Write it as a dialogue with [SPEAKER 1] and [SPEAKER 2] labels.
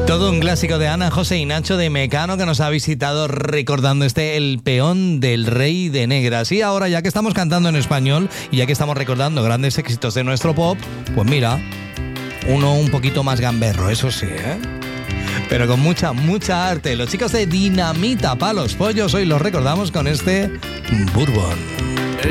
[SPEAKER 1] Todo un clásico de Ana, José y Nacho de Mecano, que nos ha visitado recordando El peón del rey de negras. Y ahora, ya que estamos cantando en español y ya que estamos recordando grandes éxitos de nuestro pop, pues mira, uno un poquito más gamberro, eso sí, ¿eh? Pero con mucha, mucha arte. Los chicos de Dinamita pa' los pollos hoy los recordamos con este Bourbon.